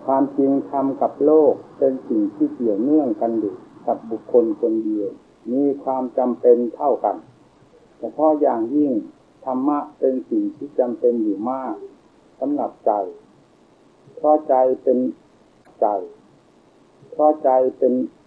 ความจริงธรรมกับโลกเป็นสิ่งที่เกี่ยวเนื่องกันอยู่กับบุคคลคนเดียวมีความจำเป็นเท่ากันเฉพาะอย่างยิ่งธรรมะเป็นสิ่งที่จำเป็นอยู่มากสำหรับใจเพราะใจเป็นใจเพราะใจเป็น